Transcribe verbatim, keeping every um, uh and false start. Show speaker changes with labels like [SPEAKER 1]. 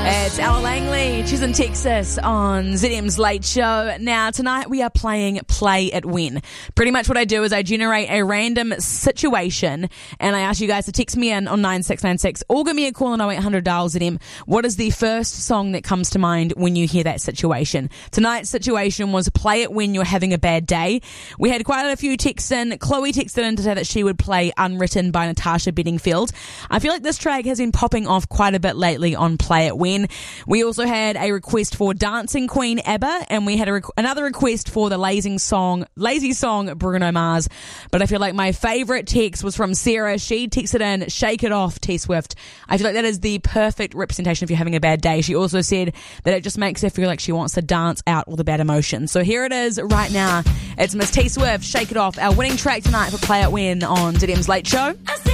[SPEAKER 1] It's Ella Langley. She's in Texas on Z M's Late Show. Now, tonight we are playing Play It When. Pretty much what I do is I generate a random situation and I ask you guys to text me in on nine six nine six or give me a call on oh eight hundred dial Z M. What is the first song that comes to mind when you hear that situation? Tonight's situation was Play It When You're Having a Bad Day. We had quite a few texts in. Chloe texted in to say that she would play Unwritten by Natasha Bedingfield. I feel like this track has been popping off quite a bit lately on Play It When. We also had a request for Dancing Queen ABBA, and we had a rec- another request for the lazy song, lazy song Bruno Mars. But I feel like my favourite text was from Sarah. She texted in Shake It Off, T Swift. I feel like that is the perfect representation if you're having a bad day. She also said that it just makes her feel like she wants to dance out all the bad emotions. So here it is right now. It's Miss T Swift, Shake It Off, our winning track tonight for Play It When on Z M's Late Show.